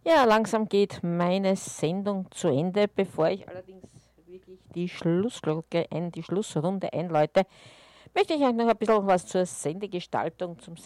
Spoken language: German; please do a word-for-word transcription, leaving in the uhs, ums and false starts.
Ja, langsam geht meine Sendung zu Ende. Bevor ich allerdings wirklich die Schlussglocke ein, die Schlussrunde einläute, möchte ich euch noch ein bisschen was zur Sendegestaltung, zum